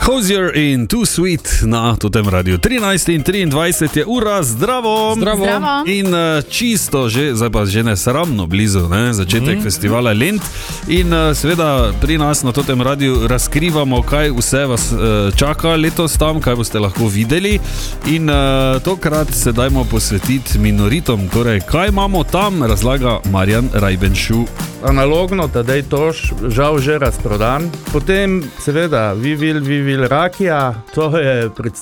Hozier in Too Sweet na totem radiju. 13 in 23 je ura, zdravo! Zdravo. In čisto že, zdaj pa že nesramno blizu, ne, začetek festivala Lent. In seveda pri nas na totem radiju razkrivamo, kaj vse vas čaka letos tam, kaj boste lahko videli. In tokrat se dajmo posvetiti minoritom. Torej, kaj imamo tam, razlaga Marjan Rajbenšu. Analogno, Tadej Toš, žal že razprodan. Potem seveda Vivil Rakija, to je